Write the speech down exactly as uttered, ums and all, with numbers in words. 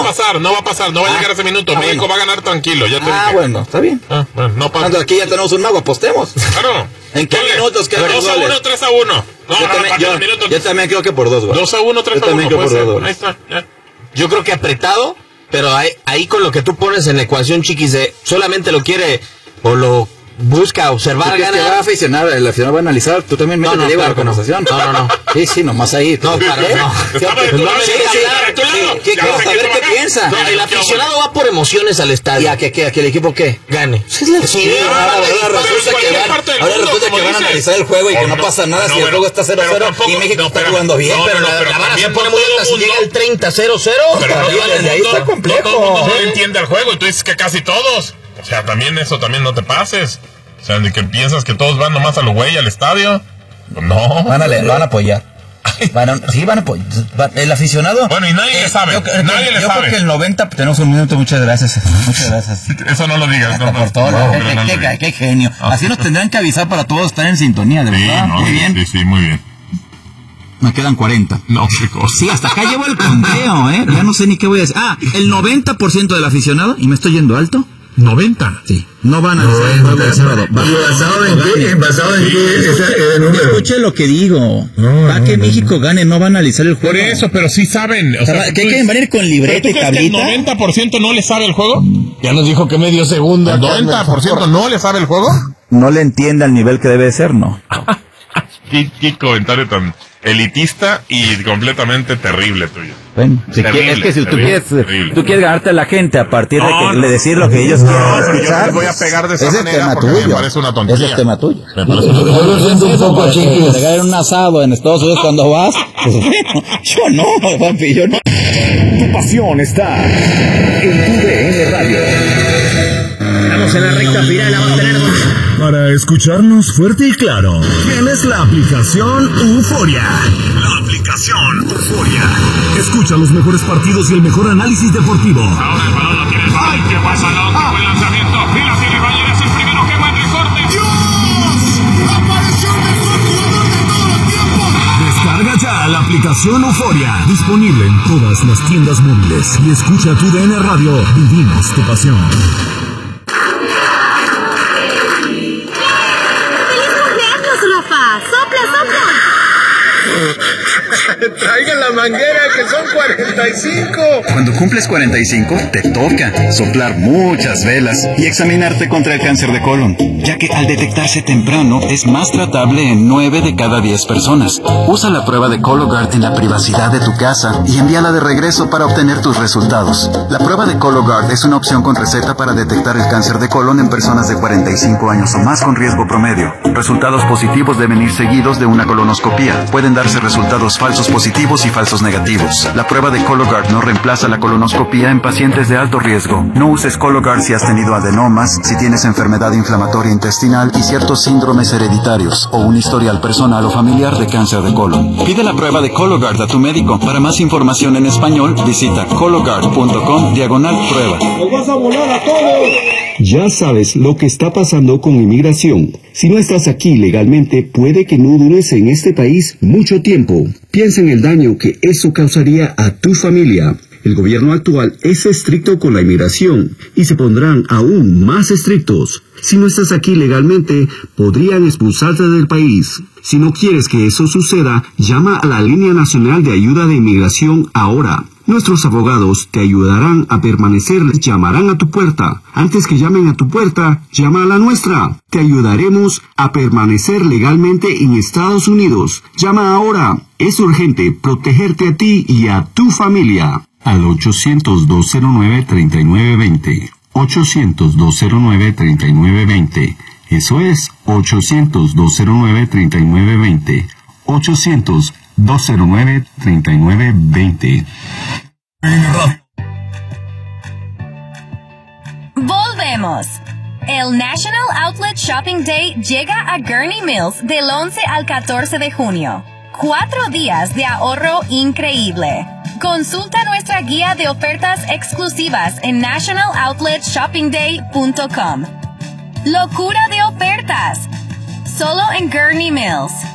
pasar, no va a pasar, no va a llegar a ese minuto. Ah, México bueno. va a ganar tranquilo, ya te Ah, dije. bueno, está bien. Ah, bueno, no pasa. Cuando aquí ya tenemos un mago, apostemos. Claro. ¿En qué Dale. minutos quedan dos a uno, tres a uno. No, yo, no, también, no, yo, minutos. yo también creo que por dos goles. dos a uno, tres a uno. Yo también creo por dos goles. Ahí está, ya. Yo creo que apretado, pero ahí, ahí con lo que tú pones en la ecuación, Chiquis, de solamente lo quiere o lo busca observar, ganar. Que va a aficionar, el aficionado va a analizar, tú también métete, no, no, Diego, claro, la conversación. No, no, no. Sí, sí, nomás ahí. No, para, ¿Eh? no. Quiero saber qué piensa. No, el aficionado va por emociones al estadio. ¿Y a qué, qué, a qué el equipo qué? Gane. Sí, sí, ahora, ahora resulta que van, ahora resulta que van a analizar el juego y que no pasa nada si el juego está cero a cero y México está jugando bien, pero la vara se pone muy alta si llega el treinta a cero cero. Pero desde ahí está complejo. Todo el mundo no entiende el juego y tú dices que casi todos. O sea, también eso también no te pases. O sea, de que piensas que todos van nomás a lo güey al estadio. No. Van a leer, lo van a apoyar. Van a, sí, van a apoyar. El aficionado. Bueno, y nadie eh, le sabe. Yo, nadie yo, le yo sabe. creo que el noventa. Tenemos un minuto, muchas gracias. Muchas gracias. Eso no lo digas. No, por todo. No, qué, no, qué, qué genio. Ah, Así nos tendrán que avisar para todos estar en sintonía, de sí, verdad. No, muy bien. Sí, sí, muy bien. Me quedan cuarenta. No, qué cosa. Sí, hasta acá llevo el conteo, ¿eh? Ya no sé ni qué voy a decir. Ah, el noventa por ciento del aficionado, y me estoy yendo alto. noventa. Sí. No van a hacer el juego de sábado. ¿Basado en qué? ¿Basado en qué? Ese número. Escuche lo que digo. No, Va no, que no, México no. gane, no va a analizar el juego. Por eso, pero sí saben. O sea, ¿qué quieren venir con libreta y tablita? ¿El noventa por ciento no le sabe el juego? Ya nos dijo que medio segundo. ¿El noventa por ciento no le sabe el juego? No le entiende al nivel que debe ser, no. ¿Qué, qué comentario tan elitista y completamente terrible tuyo. Bueno, si terrible, quieres, es que si terrible, tú quieres terrible. tú quieres ganarte a la gente a partir de que no, le decir lo que ellos quieren no, escuchar, yo voy a pegar de esa ese manera tema porque tuyo. me parece una tontería. Ese es tema tuyo. Me parece una yo lo siento un poco, Chiquis. Pegar un asado en Estados Unidos cuando vas, pues bueno, yo no, papi, yo no. Tu pasión está en tu D N Radio. Estamos en la recta final, la vamos a tener. Para escucharnos fuerte y claro, tienes la aplicación Euforia. La aplicación Euforia. Escucha los mejores partidos y el mejor análisis deportivo. Ahora el balón lo tiene el ¡ay, qué pasa! No, ah. el lanzamiento. Y la tiene Bayer, es el primero que va en recorte. ¡Dios! ¡Apareció el mejor jugador de todos los tiempos! Descarga ya la aplicación Euforia. Disponible en todas las tiendas móviles. Y escucha tu D N Radio. Vivimos tu pasión. ¡Sopla, sopla! Traigan la manguera, que son cuarenta y cinco. Cuando cumples cuarenta y cinco, te toca soplar muchas velas y examinarte contra el cáncer de colon, ya que al detectarse temprano es más tratable en nueve de cada diez personas. Usa la prueba de Cologuard en la privacidad de tu casa y envíala de regreso para obtener tus resultados. La prueba de Cologuard es una opción con receta para detectar el cáncer de colon en personas de cuarenta y cinco años o más con riesgo promedio. Resultados positivos deben ir seguidos de una colonoscopía. Pueden darse resultados falsos positivos y falsos negativos. La prueba de Cologuard no reemplaza la colonoscopía en pacientes de alto riesgo. No uses Cologuard si has tenido adenomas, si tienes enfermedad inflamatoria intestinal y ciertos síndromes hereditarios o un historial personal o familiar de cáncer de colon. Pide la prueba de Cologuard a tu médico. Para más información en español, visita cologuard punto com diagonal prueba. ¡Nos vas a volar a todos! Ya sabes lo que está pasando con inmigración. Si no estás aquí legalmente, puede que no dures en este país mucho tiempo. Piensa en el daño que eso causaría a tu familia. El gobierno actual es estricto con la inmigración y se pondrán aún más estrictos. Si no estás aquí legalmente, podrían expulsarte del país. Si no quieres que eso suceda, llama a la Línea Nacional de Ayuda de Inmigración ahora. Nuestros abogados te ayudarán a permanecer, llamarán a tu puerta. Antes que llamen a tu puerta, llama a la nuestra. Te ayudaremos a permanecer legalmente en Estados Unidos. Llama ahora. Es urgente protegerte a ti y a tu familia. Al ochocientos, dos cero nueve, treinta y nueve veinte. ochocientos, dos cero nueve, treinta y nueve veinte. Eso es ochocientos, dos cero nueve, treinta y nueve veinte. ochocientos, dos cero nueve, treinta y nueve veinte. Volvemos. El National Outlet Shopping Day llega a Gurnee Mills del once al catorce de junio. Cuatro días de ahorro increíble. Consulta nuestra guía de ofertas exclusivas en national outlet shopping day punto com. Locura de ofertas. Solo en Gurnee Mills.